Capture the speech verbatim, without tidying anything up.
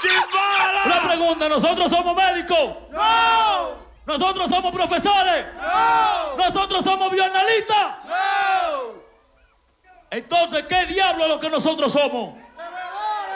¡Chimbala! Una pregunta, ¿nosotros somos médicos? ¡No! ¿Nosotros somos profesores? ¡No! ¿Nosotros somos bioanalistas? ¡No! Entonces, ¿qué diablo es lo que nosotros somos?